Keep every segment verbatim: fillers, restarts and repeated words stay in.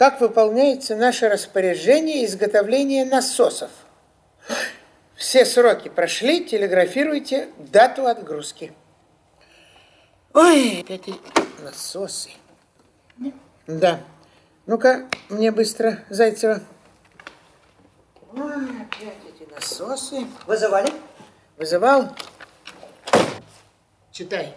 как выполняется наше распоряжение изготовления насосов. Все сроки прошли, телеграфируйте дату отгрузки. Ой, опять эти насосы. Да. Ну-ка, мне быстро, Зайцева. Ой, опять эти насосы. Вызывали? Вызывал. Читай.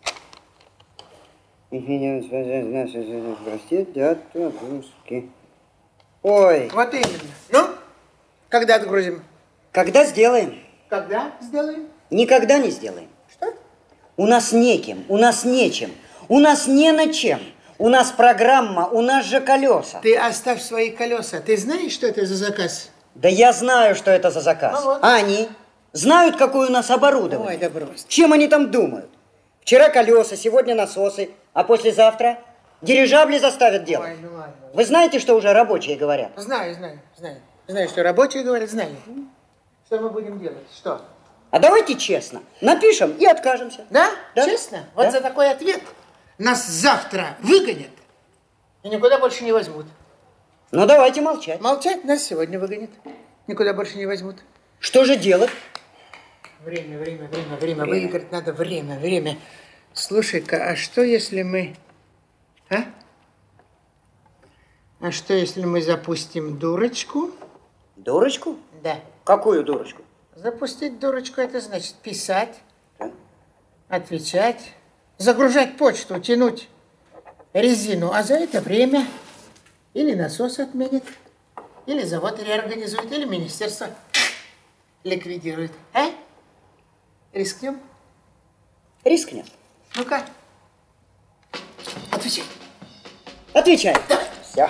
Простите, дату отгрузки. Ой. Вот именно. Ну, когда отгрузим? Когда сделаем? Когда сделаем? Никогда не сделаем. Что? У нас неким, у нас нечем, у нас не на чем. У нас программа, у нас же колеса. Ты оставь свои колеса. Ты знаешь, что это за заказ? Да я знаю, что это за заказ. Ну, вот. А они знают, какое у нас оборудование. Ой, да брось. Чем они там думают? Вчера колеса, сегодня насосы, а послезавтра дирижабли заставят делать. Ой, ну ладно. Вы знаете, что уже рабочие говорят? Знаю, знаю, знаю. Знаю, что рабочие говорят, знаю. Что мы будем делать? Что? А давайте честно, напишем и откажемся. Да? Да? Честно? Вот Да. за такой ответ нас завтра выгонят и никуда больше не возьмут. Ну, давайте молчать. Молчать нас сегодня выгонят. Никуда больше не возьмут. Что же делать? Время, время, время, время. Выиграть надо время, время. Слушай-ка, а что если мы... А? А что если мы запустим дурочку? Дурочку? Да. Какую дурочку? Запустить дурочку, это значит писать, Да. отвечать, загружать почту, тянуть резину. А за это время или насос отменит, или завод реорганизует, или министерство ликвидирует. А? Рискнем? Рискнем. Ну-ка. Отвечай. Отвечай. Да. Все.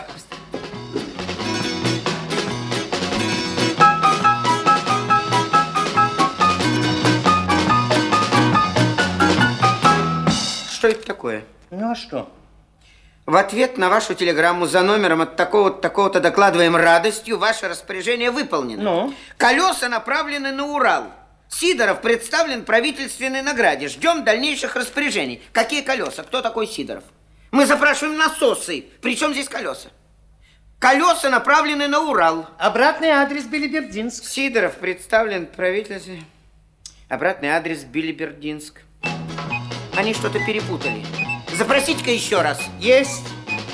Что это такое? Ну а что? В ответ на вашу телеграмму за номером от такого-то, такого-то докладываем радостью, ваше распоряжение выполнено. Ну? Колеса направлены на Урал. Сидоров представлен правительственной награде. Ждем дальнейших распоряжений. Какие колеса? Кто такой Сидоров? Мы запрашиваем насосы. Причем здесь колеса? Колеса направлены на Урал. Обратный адрес Билибердинск. Сидоров представлен правительством. Обратный адрес Билибердинск. Они что-то перепутали. Запросите-ка еще раз. Есть.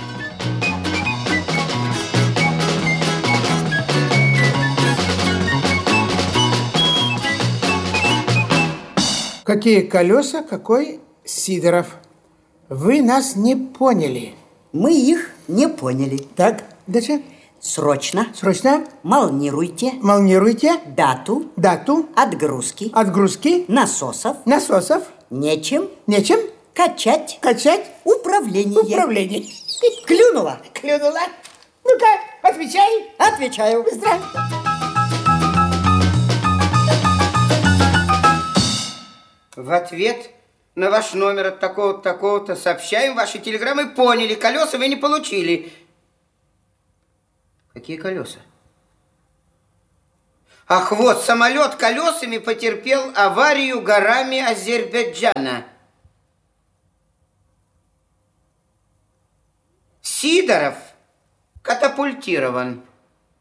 Какие колеса, какой Сидоров? Вы нас не поняли. Мы их не поняли. Так, дальше. Срочно. Срочно. Молнируйте Молнируйте дату дату отгрузки отгрузки насосов насосов. нечем Нечем качать качать управление. управление. Клюнула? Клюнула. Ну-ка, отвечай. Отвечаю. Быстро. В ответ на ваш номер от такого-то, такого-то сообщаем ваши телеграммы. Поняли, колеса вы не получили. Какие колеса? Ах, вот, самолет колесами потерпел аварию горами Азербайджана. Сидоров катапультирован.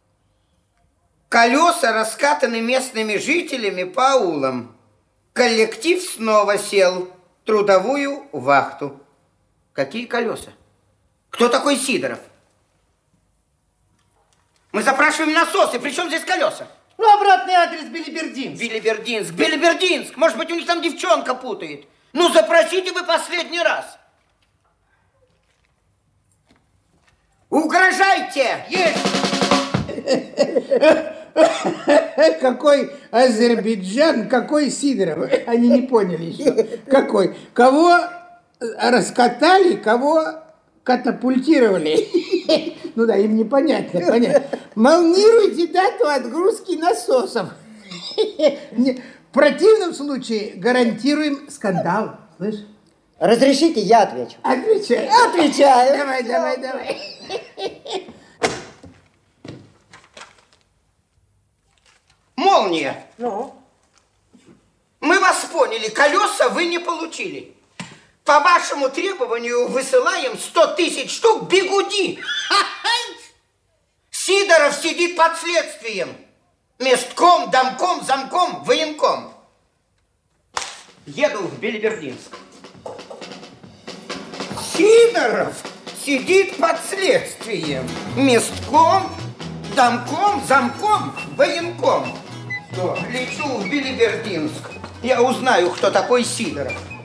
Колеса раскатаны местными жителями по аулам. Коллектив снова сел в трудовую вахту. Какие колеса? Кто такой Сидоров? Мы запрашиваем насосы. При чем здесь колеса? Ну, обратный адрес Билибердинск. Билибердинск. Билибердинск. Может быть, у них там девчонка путает. Ну, запросите вы последний раз. Угрожайте! Есть! Какой Азербайджан, какой Сидоров? Они не поняли еще. Какой? Кого раскатали, кого катапультировали? Ну да, им непонятно, понятно. Молнируйте дату отгрузки насосов. В противном случае гарантируем скандал. Слышь? Разрешите, я отвечу. Отвечай. Отвечаю. Давай, давай, давай. Молния. Ну? Мы вас поняли. Колеса вы не получили. По вашему требованию высылаем сто тысяч штук бигуди. Сидоров сидит под следствием. Местком, домком, замком, военком. Еду в Белибердинск. Сидоров сидит под следствием. Местком, домком, замком, военком. Что? Лечу в Белибердинск. Я узнаю, кто такой Сидоров.